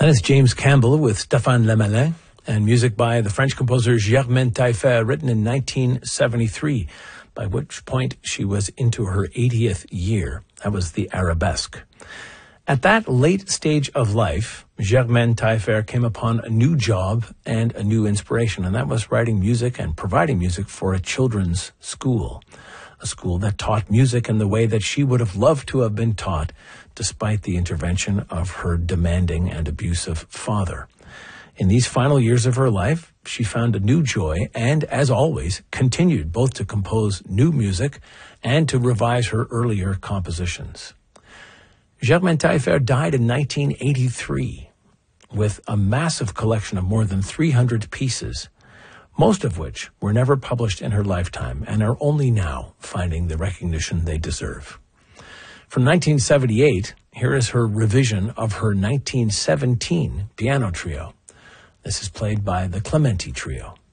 That is James Campbell with Stéphane Lemelin, and music by the French composer Germaine Taillefer, written in 1973, by which point she was into her 80th year. That was the arabesque. At that late stage of life, Germaine Taillefer came upon a new job and a new inspiration, and that was writing music and providing music for a children's school, a school that taught music in the way that she would have loved to have been taught, despite the intervention of her demanding and abusive father. In these final years of her life, she found a new joy and, as always, continued both to compose new music and to revise her earlier compositions. Germaine Taillefer died in 1983 with a massive collection of more than 300 pieces, most of which were never published in her lifetime and are only now finding the recognition they deserve. From 1978, here is her revision of her 1917 piano trio. This is played by the Clementi Trio.